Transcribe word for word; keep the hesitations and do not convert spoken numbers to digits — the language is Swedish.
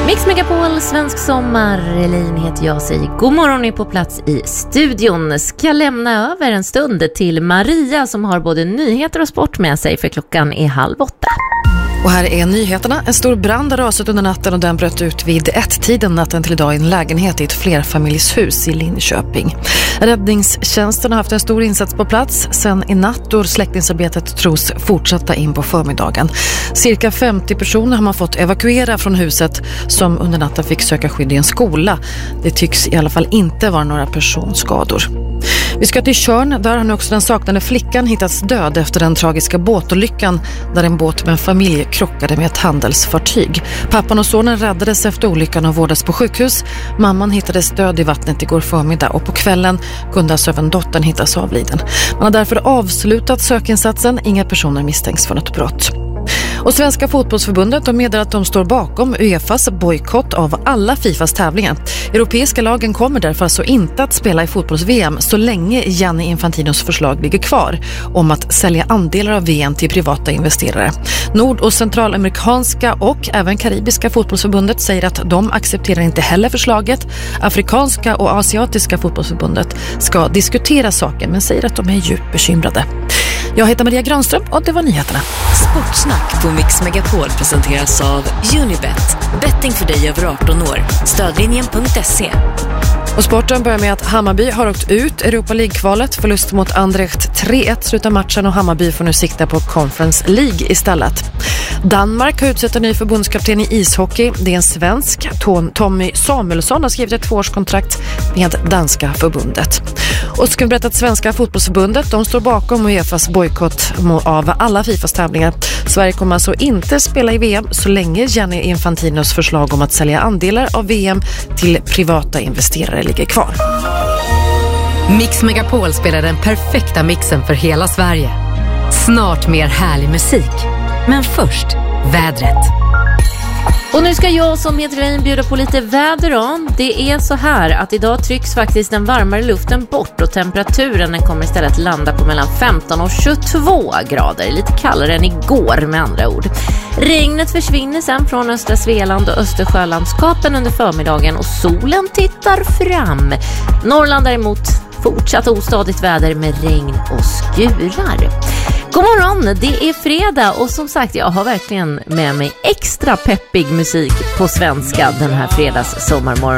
Mix Megapol, svensk sommar. Elin heter jag, säger god morgon, är på plats i studion. Ska lämna över en stund till Maria som har både nyheter och sport med sig, för klockan är halv åtta. Och här är nyheterna. En stor brand har rasat under natten och den bröt ut vid ett-tiden natten till idag i en lägenhet i ett flerfamiljshus i Linköping. Räddningstjänsten har haft en stor insats på plats sen i natt, och släckningsarbetet tros fortsätta in på förmiddagen. Cirka femtio personer har man fått evakuera från huset som under natten fick söka skydd i en skola. Det tycks i alla fall inte vara några personskador. Vi ska till Tjörn, där har nu också den saknade flickan hittats död efter den tragiska båtolyckan där en båt med en familj krockade med ett handelsfartyg. Pappan och sonen räddades efter olyckan och vårdas på sjukhus. Mamman hittades död i vattnet igår förmiddag, och på kvällen kunde alltså även dottern hittas avliden. Man har därför avslutat sökinsatsen. Inga personer misstänks för något brott. Och Svenska fotbollsförbundet har meddelat att de står bakom UEFAs bojkott av alla FIFAs tävlingar. Europeiska lagen kommer därför alltså inte att spela i fotbolls-V M så länge Gianni Infantinos förslag ligger kvar om att sälja andelar av V M till privata investerare. Nord- och centralamerikanska och även karibiska fotbollsförbundet säger att de accepterar inte heller förslaget. Afrikanska och asiatiska fotbollsförbundet ska diskutera saken, men säger att de är djupt bekymrade. Jag heter Maria Granström och det var nyheterna. Sportsnack på Mix Megapol presenteras av Unibet. Betting för dig över arton år. Stödlinjen punkt se. Och sporten börjar med att Hammarby har åkt ut Europa League-kvalet. Förlust mot Anderlecht tre ett slutar matchen, och Hammarby får nu sikta på Conference League istället. Danmark har utsett en ny förbundskapten i ishockey. Det är en svensk. Tommy Samuelsson har skrivit ett tvåårskontrakt med danska förbundet. Och ska vi berätta att Svenska fotbollsförbundet, de står bakom UEFAs bojkott av alla FIFAs tävlingar. Sverige kommer alltså inte spela i V M så länge Gianni Infantinos förslag om att sälja andelar av V M till privata investerare ligger kvar. Mix Megapol spelar den perfekta mixen för hela Sverige. Snart mer härlig musik. Men först, vädret. Och nu ska jag som heter Elin bjuda på lite väder om. Det är så här att idag trycks faktiskt den varmare luften bort, och temperaturen den kommer istället landa på mellan femton och tjugotvå grader. Lite kallare än igår med andra ord. Regnet försvinner sen från östra Svealand och Östersjölandskapen under förmiddagen, och solen tittar fram. Norrland däremot fortsatt ostadigt väder med regn och skurar. God morgon, det är fredag, och som sagt, jag har verkligen med mig extra peppig musik på svenska den här fredags sommarmorgon.